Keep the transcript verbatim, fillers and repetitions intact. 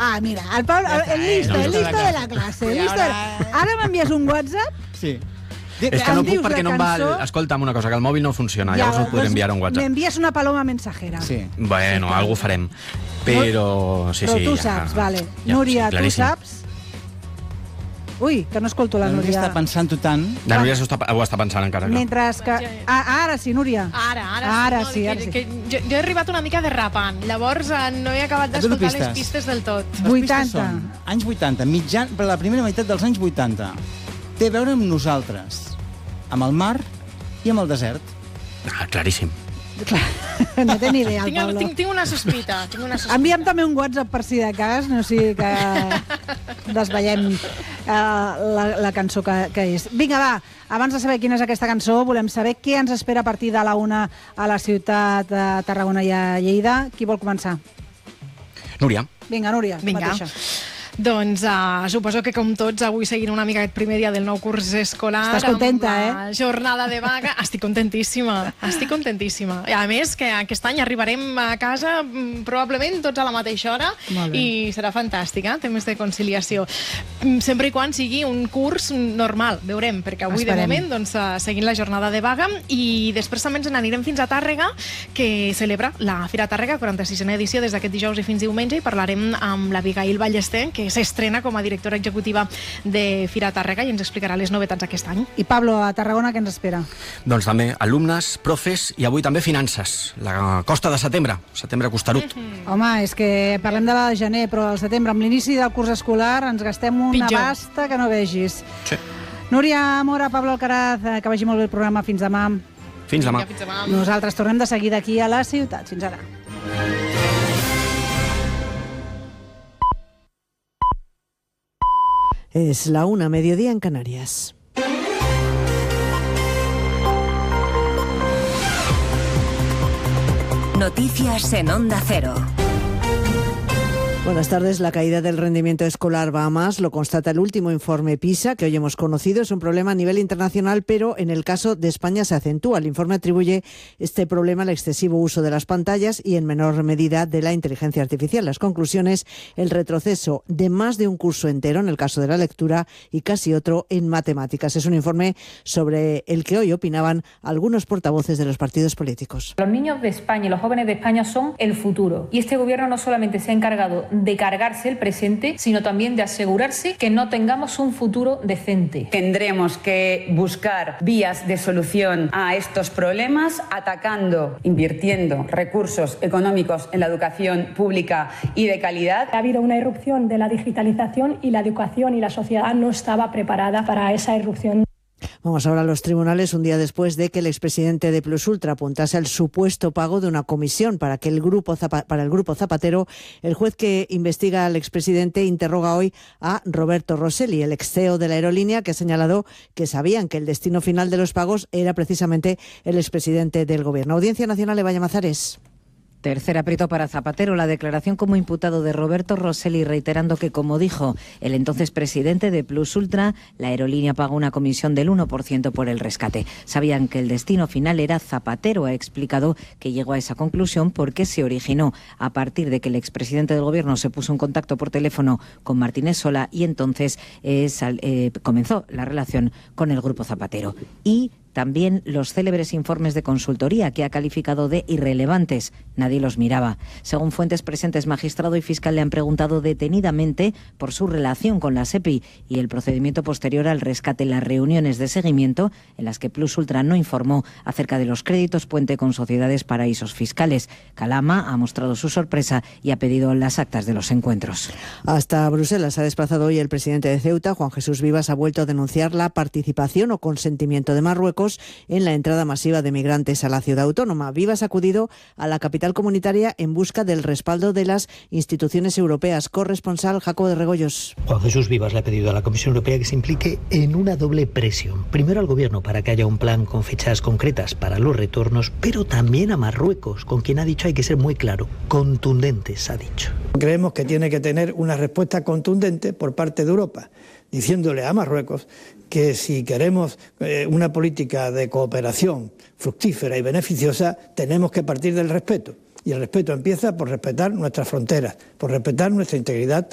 Ah, mira, el Pablo, el listo, el listo de la classe. El listo de la... Ara m'envies un WhatsApp? Sí. És que no puc perquè no em va... Escolta'm una cosa, que el mòbil no funciona, llavors no podré enviar un WhatsApp. M'envies una paloma mensajera. Sí. Bueno, algú farem. Però... Sí, Però sí, tu ja... saps, vale. Ja, Núria, sí, tu saps? Ui, que no escolto la La Núria Núria. està pensant-ho tant. La Núria s'ho està, ho està pensant encara. Clar. Mentre que... Ah, ara sí, Núria. Ara, ara, Ara no, sí, que, ara sí. Que, jo, jo he arribat una mica derrapant, llavors eh, no he acabat A tu no d'escoltar les pistes. pistes del tot. Les pistes vuitanta. són anys vuitanta, mitjan, per la primera meitat dels anys vuitanta. Té a veure amb nosaltres, amb el mar i amb el desert. Ah, claríssim. No té ni idea, el Tinc, Pablo. tinc, tinc una sospita. Tinc una sospita. Envia'm també un WhatsApp per si de cas, no sigui que desvetllem uh, la, la cançó que, que és. Vinga, va, abans de saber quina és aquesta cançó, volem saber què ens espera a partir de la una a la ciutat de Tarragona i a Lleida. Qui vol començar? Núria. Vinga, Núria, tu Vinga. mateixa. Doncs uh, suposo que, com tots, avui seguint una mica aquest primer dia del nou curs escolar... Estàs contenta, amb, uh, jornada de vaga. Estic contentíssima, estic contentíssima. I a més, que aquest any arribarem a casa mm, probablement tots a la mateixa hora i serà fantàstica, temes de conciliació. Mm, Sempre i quan sigui un curs normal, veurem, perquè avui, Esperem. de moment, doncs, uh, seguint la jornada de vaga, i després també ens n'anirem fins a Tàrrega, que celebra la Fira Tàrrega, quaranta-sisena edició, des d'aquest dijous i fins diumenge, i parlarem amb l'Abigail Ballester, que s'estrena com a directora executiva de Fira Tàrrega i ens explicarà les novetats aquest any. I Pablo, a Tarragona què ens espera? Doncs també alumnes, profes i avui també finances. La costa de setembre, setembre costarut. Mm. Home, és que parlem de la de gener, però al setembre, amb l'inici del curs escolar, ens gastem una Pitjor. basta que no vegis. Sí. Núria Mora, Pablo Alcaraz, eh, que vagi molt bé el programa. Fins demà. Fins demà. Vinga, fins demà. Nosaltres tornem de seguida aquí a la ciutat. Fins ara. Es la una, mediodía en Canarias. Noticias en Onda Cero. Buenas tardes. La caída del rendimiento escolar va a más, lo constata el último informe PISA que hoy hemos conocido. Es un problema a nivel internacional, pero en el caso de España se acentúa. El informe atribuye este problema al excesivo uso de las pantallas y en menor medida de la inteligencia artificial. Las conclusiones: el retroceso de más de un curso entero en el caso de la lectura y casi otro en matemáticas. Es un informe sobre el que hoy opinaban algunos portavoces de los partidos políticos. Los niños de España y los jóvenes de España son el futuro. Y este gobierno no solamente se ha encargado de cargarse el presente, sino también de asegurarse que no tengamos un futuro decente. Tendremos que buscar vías de solución a estos problemas, atacando, invirtiendo recursos económicos en la educación pública y de calidad. Ha habido una irrupción de la digitalización y la educación y la sociedad no estaba preparada para esa irrupción. Vamos ahora a los tribunales, un día después de que el expresidente de Plus Ultra apuntase al supuesto pago de una comisión para que el grupo Zapa- para el grupo Zapatero. El juez que investiga al expresidente interroga hoy a Roberto Rosselli, el ex C E O de la aerolínea, que ha señalado que sabían que el destino final de los pagos era precisamente el expresidente del gobierno. Audiencia Nacional, Eva Llamazares. Tercer aprieto para Zapatero, la declaración como imputado de Roberto Rosselli, reiterando que, como dijo el entonces presidente de Plus Ultra, la aerolínea pagó una comisión del uno por ciento por el rescate. Sabían que el destino final era Zapatero. Ha explicado que llegó a esa conclusión porque se originó a partir de que el expresidente del gobierno se puso en contacto por teléfono con Martínez Sola y entonces eh, sal, eh, comenzó la relación con el grupo Zapatero. Y también los célebres informes de consultoría que ha calificado de irrelevantes. Nadie los miraba. Según fuentes presentes, magistrado y fiscal le han preguntado detenidamente por su relación con la SEPI y el procedimiento posterior al rescate, las reuniones de seguimiento en las que Plus Ultra no informó acerca de los créditos puente con sociedades paraísos fiscales. Calama ha mostrado su sorpresa y ha pedido las actas de los encuentros. Hasta Bruselas ha desplazado hoy el presidente de Ceuta. Juan Jesús Vivas ha vuelto a denunciar la participación o consentimiento de Marruecos en la entrada masiva de migrantes a la ciudad autónoma. Vivas ha acudido a la capital comunitaria en busca del respaldo de las instituciones europeas. Corresponsal Jacobo de Regoyos. Juan Jesús Vivas le ha pedido a la Comisión Europea que se implique en una doble presión. Primero al Gobierno para que haya un plan con fechas concretas para los retornos, pero también a Marruecos, con quien ha dicho hay que ser muy claro, contundentes, ha dicho. Creemos que tiene que tener una respuesta contundente por parte de Europa, diciéndole a Marruecos que si queremos eh, una política de cooperación fructífera y beneficiosa, tenemos que partir del respeto. Y el respeto empieza por respetar nuestras fronteras, por respetar nuestra integridad